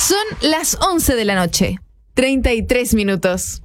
Son las 11 de la noche, 33 minutos.